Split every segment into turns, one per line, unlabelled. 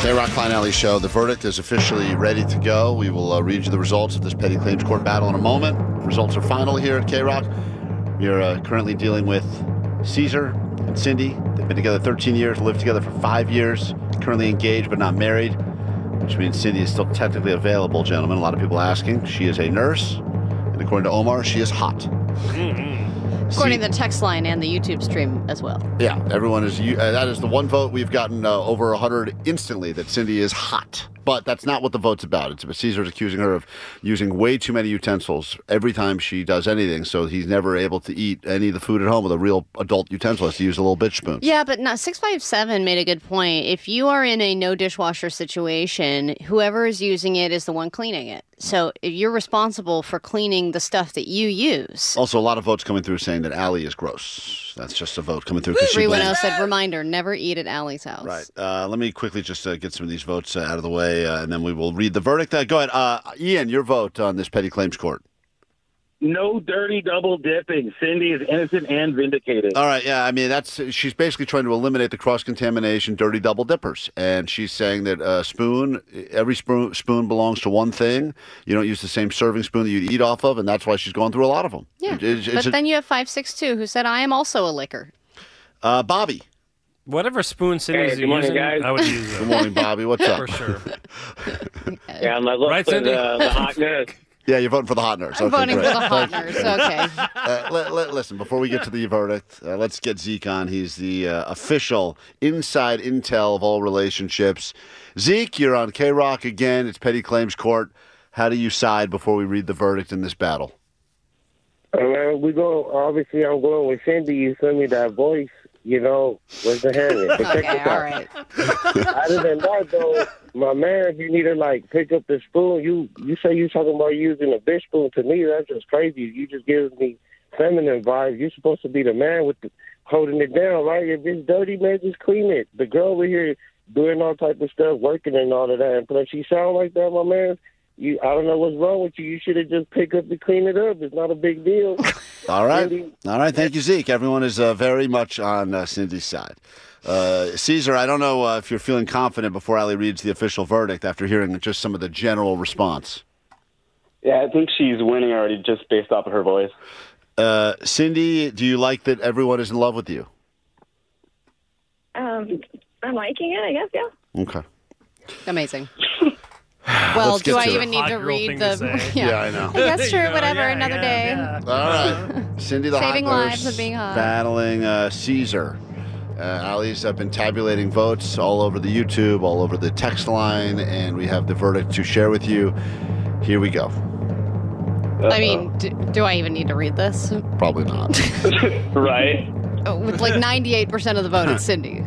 K-Rock Klein Alley Show. The verdict is officially ready to go. We will read you the results of this petty claims court battle in a moment. Results are final here at K-Rock. We are currently dealing with Caesar and Cindy. They've been together 13 years, lived together for 5 years, currently engaged but not married, which means Cindy is still technically available, gentlemen. A lot of people asking. She is a nurse, and according to Omar, she is hot.
Mm-hmm. According to the text line and the YouTube stream as well.
Yeah, everyone is. That is the one vote we've gotten over 100 instantly that Cindy is hot. But that's not what the vote's about. It's about Caesar's accusing her of using way too many utensils every time she does anything, so he's never able to eat any of the food at home with a real adult utensil. He has to use a little bitch spoon.
Yeah, but 657 made a good point. If you are in a no dishwasher situation, whoever is using it is the one cleaning it. So you're responsible for cleaning the stuff that you use.
Also, a lot of votes coming through saying that Allie is gross. That's just a vote coming through.
310 said, reminder, never eat at Allie's house.
Right. Let me quickly just get some of these votes out of the way, and then we will read the verdict. Go ahead. Ian, your vote on this petty claims court.
No dirty double dipping. Cindy is innocent and vindicated.
All right, yeah, I mean, she's basically trying to eliminate the cross-contamination, dirty double dippers. And she's saying that every spoon belongs to one thing. You don't use the same serving spoon that you'd eat off of, and that's why she's going through a lot of them.
Yeah, but then you have 562 who said, I am also a licker.
Bobby.
Whatever spoon Cindy's using,
guys.
I would use it.
Good morning, Bobby. What's up?
For sure.
Yeah, I'm looking
Right,
for
Cindy?
the hot nurse.
Yeah, you're voting for the hot nurse.
I'm
Okay,
voting
great.
for the hot nurse. Okay.
Listen, before we get to the verdict, let's get Zeke on. He's the official inside intel of all relationships. Zeke, you're on K-Rock again. It's Petty Claims Court. How do you side before we read the verdict in this battle?
Obviously, I'm going with Cindy. You send me that voice, where's the hand?
Okay, all right.
Other than that, though, my man, if you need to, pick up the spoon, you say you're talking about using a bitch spoon. To me, that's just crazy. You just give me feminine vibes. You're supposed to be the man with holding it down, right? If it's dirty, man, just clean it. The girl over here doing all type of stuff, working and all of that, and plus she sound like that, my man. I don't know what's wrong with you. You should have just picked up and cleaned it up. It's not a big deal.
All right. All right. Thank you, Zeke. Everyone is very much on Cindy's side. Caesar, I don't know if you're feeling confident before Allie reads the official verdict after hearing just some of the general response.
Yeah, I think she's winning already just based off of her voice.
Cindy, do you like that everyone is in love with you?
I'm liking it, I guess, yeah.
Okay.
Amazing. Well, do I even need to read the...
Yeah, I know.
I guess sure, whatever, another day.
Yeah. All right. Cindy the
Saving
hot
lives
nurse
of being hot.
battling Caesar. Allie's been tabulating votes all over the YouTube, all over the text line, and we have the verdict to share with you. Here we go.
I mean, do I even need to read this?
Probably not.
Right?
With 98% of the vote, it's Cindy.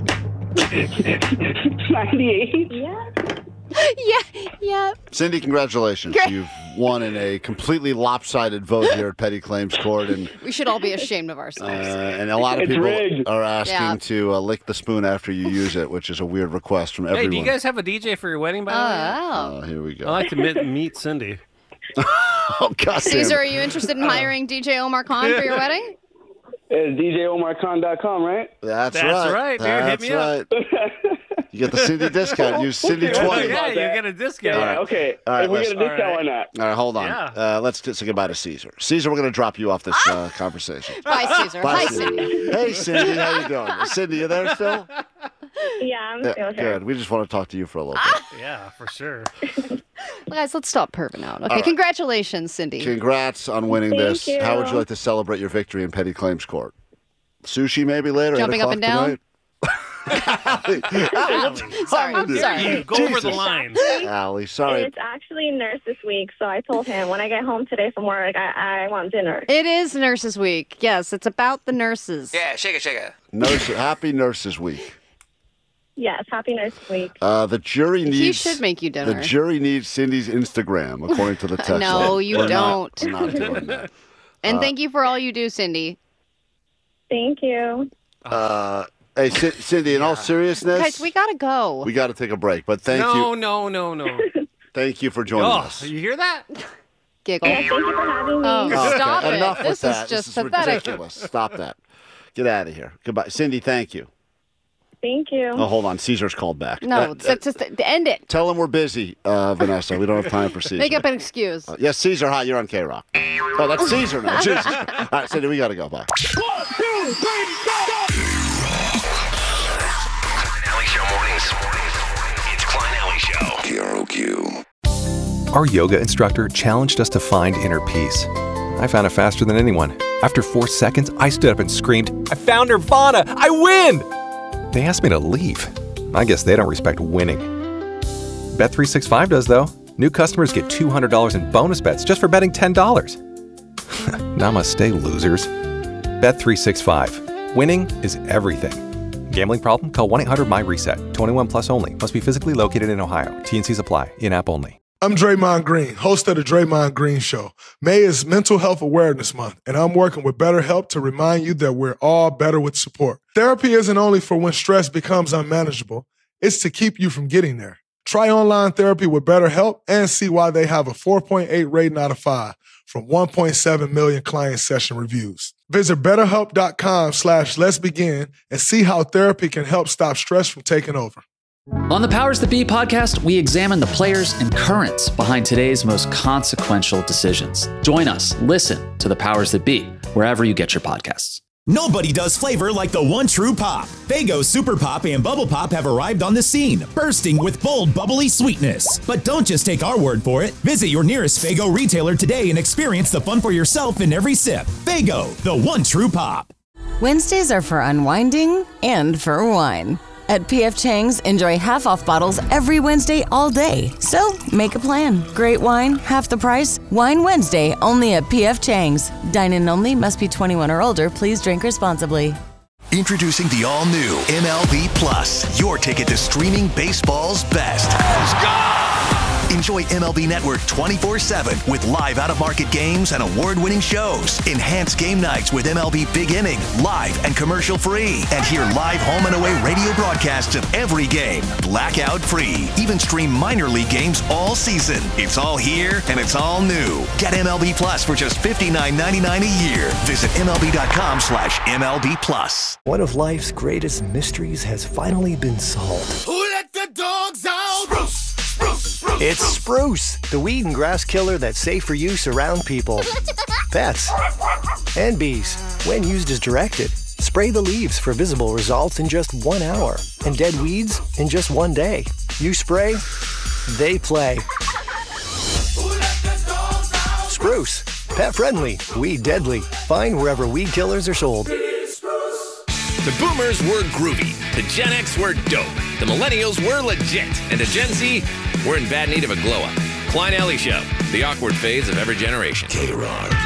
98?
Yeah.
Yeah.
Cindy, congratulations.
Great.
You've won in a completely lopsided vote here at Petty Claims Court. And
We should all be ashamed of ourselves.
and a lot of
It's
people
rigged.
are asking
Yeah.
to lick the spoon after you use it, which is a weird request from everyone.
Hey, do you guys have a DJ for your wedding, by the way?
Oh.
Here we
I'd
go.
like to meet Cindy.
Oh, God
Caesar, are you interested in hiring DJ Omar Khan for your wedding?
It's DJOmarCon.com, right?
That's
That's
right.
right, dude. Hit me up.
You get the Cindy discount. Use Cindy 20.
Oh, yeah, you get a discount.
Yeah, okay.
All right,
If we get a
listen.
discount
All right.
on that.
All right, hold on.
Yeah.
Let's say goodbye to Caesar. Caesar, we're going to drop you off this conversation.
Bye, Caesar.
Bye,
Hi, Cindy.
Hey, Cindy, how you doing? Cindy, you there still?
Yeah, I'm
Yeah,
still here.
good. We just want to talk to you for a little bit.
Yeah, for sure.
Guys, let's stop perving out. Okay,
right.
Congratulations, Cindy.
Congrats on winning
Thank
this.
you.
How would you like to celebrate your victory in Petty Claims Court? Sushi maybe later?
Jumping
8
up and down?
tonight?
Sorry.
You go over the line.
Allie, sorry.
It's actually Nurse this week, so I told him when I get home today from work, I want dinner.
It is Nurses Week. Yes, it's about the nurses.
Yeah, shake it.
Happy Nurses Week.
Yes, happy Nurse Week.
The jury needs...
He should make you dinner.
The jury needs Cindy's Instagram, according to the text.
No,
line.
you
We're
don't.
We're not doing that.
And thank you for all you do, Cindy.
Thank you.
Hey, Cindy, in all seriousness...
Guys, we gotta go.
We got to take a break, but thank you.
No.
Thank you for joining
Oh,
us.
you hear that?
Giggle.
Yeah, thank you for having me.
Oh,
Okay,
stop it.
Enough
This
with that.
is just
this is
pathetic.
ridiculous. Stop that. Get out of here. Goodbye. Cindy, thank you.
Thank you.
Oh, hold on. Caesar's called back.
No, just end it.
Tell him we're busy, Vanessa. We don't have time for Caesar.
Make up an excuse.
Yes, Caesar. Hi, you're on K-Rock. Oh, that's Caesar now. Jesus. All right, Cindy, we got to go. Bye.
1, 2, 3, go! Klein Alley Show mornings. It's Klein Alley Show. KROQ.
Our yoga instructor challenged us to find inner peace. I found it faster than anyone. After 4 seconds, I stood up and screamed, "I found Nirvana! I win!" They asked me to leave. I guess they don't respect winning. Bet365 does, though. New customers get $200 in bonus bets just for betting $10. Namaste, losers. Bet365. Winning is everything. Gambling problem? Call 1-800-MY-RESET. 21 plus only. Must be physically located in Ohio. T&Cs apply. In-app only.
I'm Draymond Green, host of the Draymond Green Show. May is Mental Health Awareness Month, and I'm working with BetterHelp to remind you that we're all better with support. Therapy isn't only for when stress becomes unmanageable, it's to keep you from getting there. Try online therapy with BetterHelp and see why they have a 4.8 rating out of 5 from 1.7 million client session reviews. Visit BetterHelp.com/let'sbegin and see how therapy can help stop stress from taking over.
On the Powers That Be podcast, we examine the players and currents behind today's most consequential decisions. Join us. Listen to the Powers That Be wherever you get your podcasts.
Nobody does flavor like the one true pop. Faygo Super Pop and Bubble Pop have arrived on the scene, bursting with bold, bubbly sweetness. But don't just take our word for it. Visit your nearest Faygo retailer today and experience the fun for yourself in every sip. Faygo, the one true pop.
Wednesdays are for unwinding and for wine. At P.F. Chang's, enjoy half-off bottles every Wednesday all day. So, make a plan. Great wine, half the price. Wine Wednesday, only at P.F. Chang's. Dine-in only, must be 21 or older. Please drink responsibly.
Introducing the all-new MLB Plus, your ticket to streaming baseball's best. Let's go! Enjoy MLB Network 24/7 with live out-of-market games and award-winning shows. Enhance game nights with MLB Big Inning, live and commercial-free. And hear live home and away radio broadcasts of every game, blackout-free. Even stream minor league games all season. It's all here and it's all new. Get MLB Plus for just $59.99 a year. Visit MLB.com/MLB Plus.
One of life's greatest mysteries has finally been solved.
Who let the dogs out? Spruce!
It's Spruce, the weed and grass killer that's safe for use around people, pets, and bees. When used as directed, spray the leaves for visible results in just 1 hour and dead weeds in just 1 day. You spray, they play. Spruce, pet friendly, weed deadly. Find wherever weed killers are sold.
The Boomers were groovy. The Gen X were dope. The Millennials were legit. And the Gen Z, we're in bad need of a glow-up. Klein Alley Show, the awkward phase of every generation.
K-Rock.